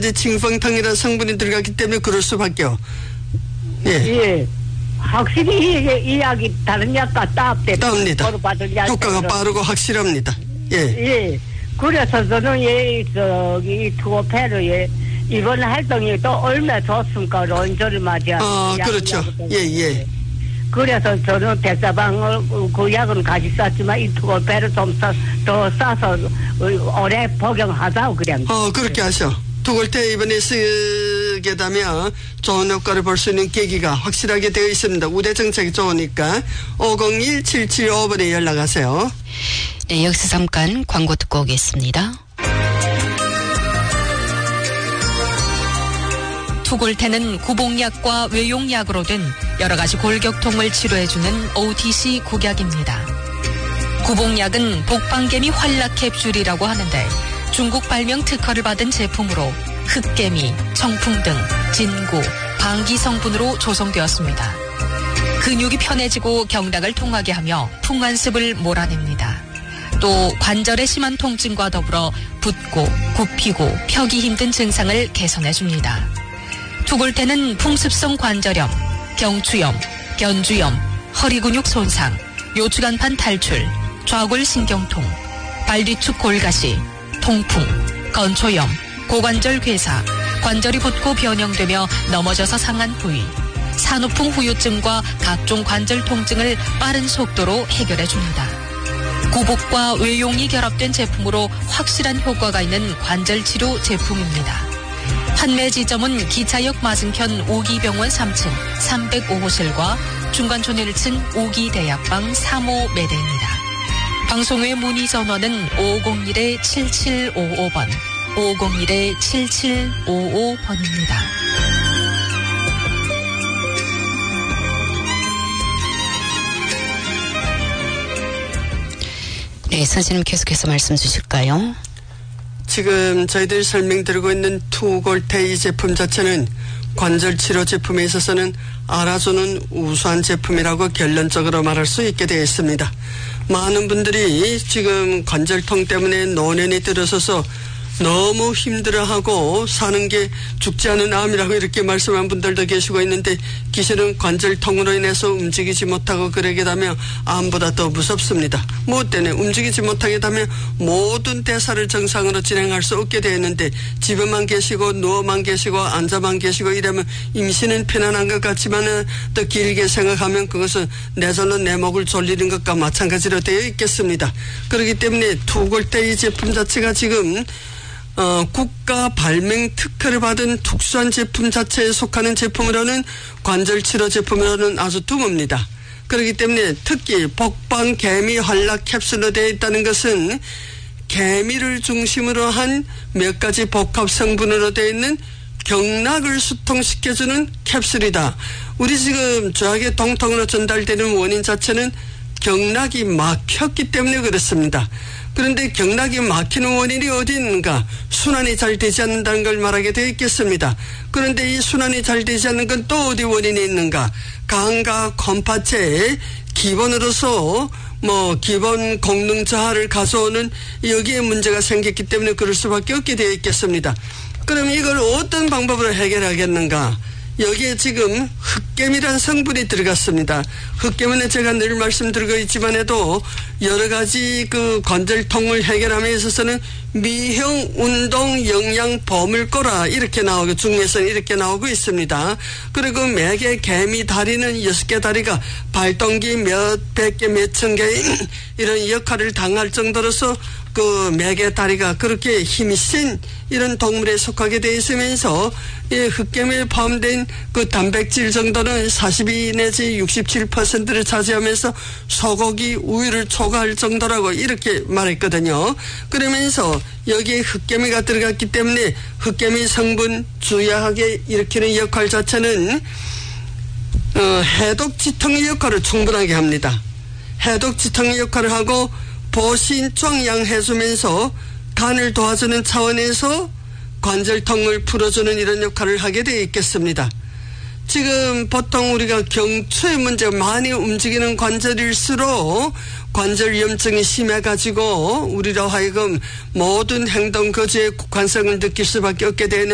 징펑탕이라는 성분이 들어갔기 때문에 그럴 수밖에요. 예. 예. 확실히 이 약이 다른 약과 따옵니다. 효과가 빠르고 확실합니다. 예. 예. 그래서 저는 저기 투어패를 이번 활동이 또 얼마나 좋습니까? 런저를 맞이하고. 그렇죠. 예. 그래서 저는 백사방을 그 약은 같이 썼지만 이 투어패를 좀 더 싸서 오래 복용하자고 그랬는데. 그렇게 하셔. 투골태 이번에 쓰게 되면 좋은 효과를 볼 수 있는 계기가 확실하게 되어 있습니다. 우대 정책이 좋으니까 501-775번에 연락하세요. 네, 여기서 잠깐 광고 듣고 오겠습니다. 투골태는 구봉약과 외용약으로 된 여러 가지 골격통을 치료해주는 OTC 국약입니다. 구봉약은 복방개미 활락 캡슐이라고 하는데 중국 발명 특허를 받은 제품으로 흑개미, 청풍 등 진구, 방기 성분으로 조성되었습니다. 근육이 편해지고 경락을 통하게 하며 풍한습을 몰아냅니다. 또 관절의 심한 통증과 더불어 붓고 굽히고 펴기 힘든 증상을 개선해줍니다. 투골태는 풍습성 관절염, 경추염, 견주염, 허리근육 손상, 요추간판 탈출, 좌골신경통, 발뒤축 골가시, 통풍, 건초염, 고관절 괴사, 관절이 붓고 변형되며 넘어져서 상한 부위, 산후풍 후유증과 각종 관절 통증을 빠른 속도로 해결해줍니다. 구복과 외용이 결합된 제품으로 확실한 효과가 있는 관절치료 제품입니다. 판매 지점은 기차역 맞은편 오기병원 3층 305호실과 중간촌 1층 오기대약방 3호 매대입니다. 방송 외 문의 전화는 501-7755번, 501-7755번입니다. 네, 선생님 계속해서 말씀 주실까요? 지금 저희들이 설명드리고 있는 투골태 이 제품 자체는 관절치료 제품에 있어서는 알아주는 우수한 제품이라고 결론적으로 말할 수 있게 되어 있습니다. 많은 분들이 지금 관절통 때문에 노년이 들어서서 너무 힘들어하고 사는 게 죽지 않은 암이라고 이렇게 말씀한 분들도 계시고 있는데 기실은 관절통으로 인해서 움직이지 못하고 그러게 되면 암보다 더 무섭습니다. 무엇 때문에 움직이지 못하게 되면 모든 대사를 정상으로 진행할 수 없게 되었는데 집에만 계시고 누워만 계시고 앉아만 계시고 이러면 임신은 편안한 것 같지만 더 길게 생각하면 그것은 내절로 내 목을 졸리는 것과 마찬가지로 되어 있겠습니다. 그렇기 때문에 투골태 이 제품 자체가 지금 국가 발명 특허를 받은 특수한 제품 자체에 속하는 제품으로는 관절치료 제품으로는 아주 드뭅니다. 그렇기 때문에 특히 복방 개미 활락 캡슐로 되어 있다는 것은 개미를 중심으로 한 몇 가지 복합 성분으로 되어 있는 경락을 수통시켜주는 캡슐이다. 우리 지금 저하게 동통으로 전달되는 원인 자체는 경락이 막혔기 때문에 그렇습니다. 그런데 경락이 막히는 원인이 어디 있는가? 순환이 잘 되지 않는다는 걸 말하게 되어 있겠습니다. 그런데 이 순환이 잘 되지 않는 건 또 어디 원인이 있는가? 간과 콩팥의 기본으로서 기본功能 저하를 가져오는 여기에 문제가 생겼기 때문에 그럴 수밖에 없게 되어 있겠습니다. 그럼 이걸 어떤 방법으로 해결하겠는가? 여기에 지금 흑개미란 성분이 들어갔습니다. 흑개미는 제가 늘 말씀드리고 있지만 해도 여러 가지 그 관절통을 해결함에 있어서는 미형 운동 영양 보물고라 이렇게 나오고 중에서는 이렇게 나오고 있습니다. 그리고 매개 개미 다리는 6개 다리가 발동기 몇백 개 몇천 개 이런 역할을 당할 정도로서 그 매개 다리가 그렇게 힘이 센 이런 동물에 속하게 되어 있으면서 이 흑개미에 포함된 그 단백질 정도는 42 내지 67%를 차지하면서 소고기 우유를 초과할 정도라고 이렇게 말했거든요. 그러면서 여기에 흑개미가 들어갔기 때문에 흑개미 성분 주야하게 일으키는 역할 자체는 해독지통의 역할을 충분하게 합니다. 해독지통의 역할을 하고 보신종양해주면서 간을 도와주는 차원에서 관절통을 풀어주는 이런 역할을 하게 되어 있겠습니다. 지금 보통 우리가 경추의 문제가 많이 움직이는 관절일수록 관절염증이 심해가지고 우리로 하여금 모든 행동 거지의 국한성을 느낄 수밖에 없게 되는